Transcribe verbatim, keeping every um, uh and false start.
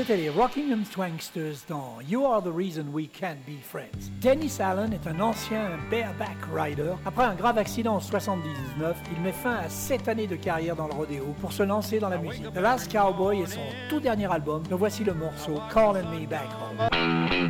C'était les Rockingham Swanksters dans You Are the Reason We Can't Be Friends. Dennis Allen est un ancien bareback rider. Après un grave accident en soixante-dix-neuf, il met fin à sept années de carrière dans le rodéo pour se lancer dans la musique. The Last Cowboy est son tout dernier album. Nous voici le morceau Calling Me Back Home.